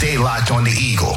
Stay locked on the Eagle.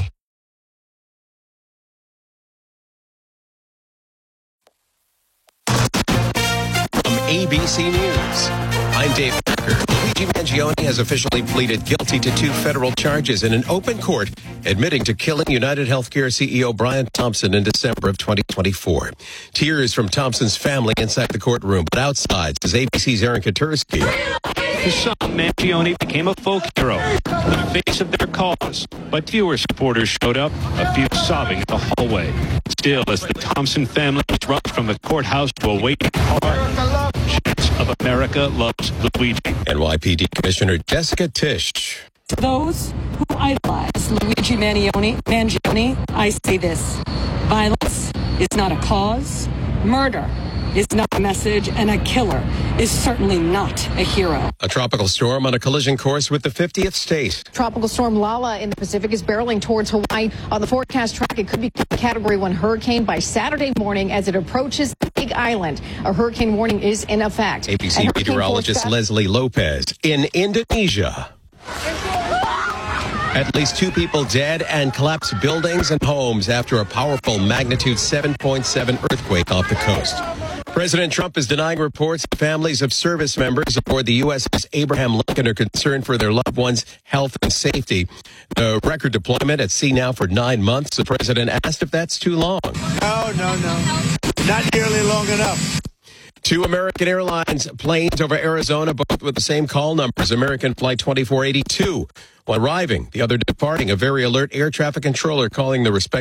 From ABC News, I'm Dave Becker. Luigi Mangione has officially pleaded guilty to 2 federal charges in an open court, admitting to killing United Healthcare CEO Brian Thompson in December of 2024. Tears from Thompson's family inside the courtroom, but outside, says ABC's Aaron Katursky. The son, Mangione, became a folk hero, the face of their cause. But fewer supporters showed up, a few sobbing in the hallway. Still, as the Thompson family was rushed from the courthouse to a waiting car, chants of America loves Luigi. NYPD Commissioner Jessica Tisch. To those who idolize Luigi Mangione, I say this. Violence is not a cause. Murder is not a message, and a killer is certainly not a hero. A tropical storm on a collision course with the 50th state. Tropical storm Lala in the Pacific is barreling towards Hawaii. On the forecast track, it could become a Category 1 hurricane by Saturday morning as it approaches the Big Island. A hurricane warning is in effect. ABC meteorologist Leslie Lopez. In Indonesia, at least 2 people dead and collapsed buildings and homes after a powerful magnitude 7.7 earthquake off the coast. President Trump is denying reports that families of service members aboard the USS Abraham Lincoln are concerned for their loved ones' health and safety. The record deployment at sea now for 9 months. The president asked if that's too long. No. Not nearly long enough. 2 American Airlines planes over Arizona, both with the same call numbers. American Flight 2482. One arriving, the other departing. A very alert air traffic controller calling the respective